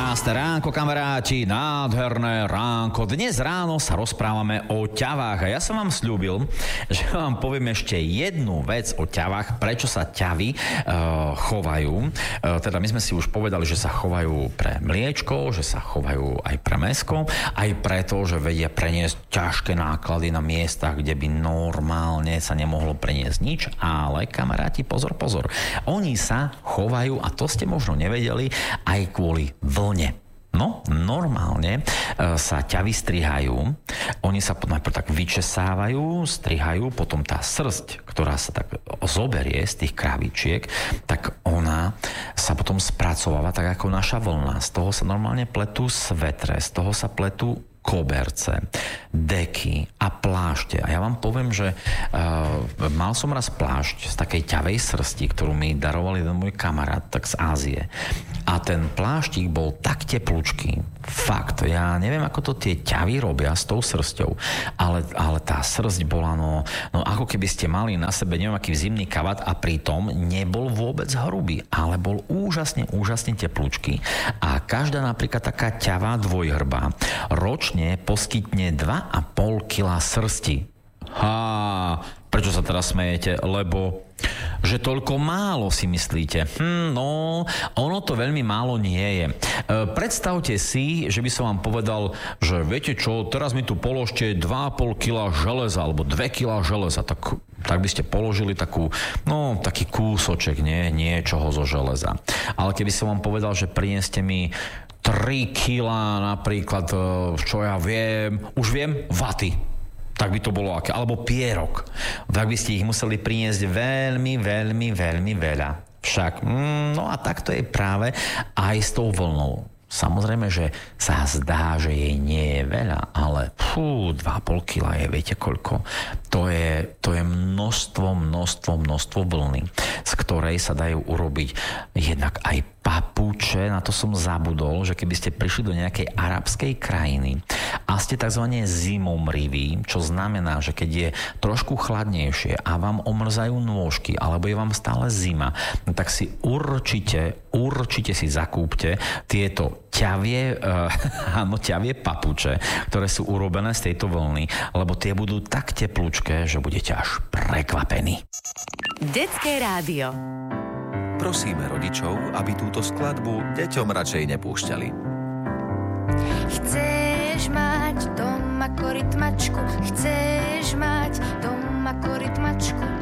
Krásne ránko, kamaráti, nádherné ránko. Dnes ráno sa rozprávame o ťavách a ja som vám sľúbil, že vám poviem ešte jednu vec o ťavách, prečo sa ťavy chovajú. Teda my sme si už povedali, že sa chovajú pre mliečko, že sa chovajú aj pre mäsko, aj preto, že vedia preniesť ťažké náklady na miestach, kde by normálne sa nemohlo preniesť nič, ale kamaráti, pozor, oni sa chovajú, a to ste možno nevedeli, aj kvôli vlne. No, normálne sa ťavy strihajú, oni sa najprv tak vyčesávajú, strihajú, potom tá srsť, ktorá sa tak zoberie z tých kravičiek, tak ona sa potom spracováva tak ako naša vlna. Z toho sa normálne pletú svetre, z toho sa pletú koberce, deky a plášte. A ja vám poviem, že mal som raz plášť z takej ťavej srsti, ktorú mi daroval jeden môj kamarát, tak z Ázie. A ten pláštik bol tak teplúčky. Fakt, ja neviem, ako to tie ťavy robia s tou srsťou, ale tá srsť bola, no ako keby ste mali na sebe neviem aký zimný kabát a pritom nebol vôbec hrubý, ale bol úžasne teplúčky. A každá napríklad taká ťava dvojhrba ročne poskytne 2,5 kg srsti. Prečo sa teraz smejete? Lebo že toľko málo si myslíte. No, ono to veľmi málo nie je. Predstavte si, že by som vám povedal, že viete čo, teraz mi tu položte 2,5 kg železa, alebo 2 kg železa, tak by ste položili taký kúsoček, niečoho zo železa. Ale keby som vám povedal, že prineste mi 3 kg napríklad, čo ja viem, vaty, tak by to bolo aké, alebo pierok. Tak by ste ich museli priniesť veľmi veľa. Však, no a tak to je práve aj s tou vlnou. Samozrejme, že sa zdá, že jej nie je veľa, ale 2,5 kg je, viete koľko? To je množstvo vlny, z ktorej sa dajú urobiť jednak aj papuče. Na to som zabudol, že keby ste prišli do nejakej arabskej krajiny a ste tzv. Zimomriví, čo znamená, že keď je trošku chladnejšie a vám omrzajú nôžky, alebo je vám stále zima, tak si určite si zakúpte tieto ťavie papuče, ktoré sú urobené z tejto vlny, lebo tie budú tak teplúčké, že budete až prekvapení. Detské rádio. Prosíme rodičov, aby túto skladbu deťom radšej nepúšťali. Chceš mať doma korytmačku, chceš mať doma korytmačku.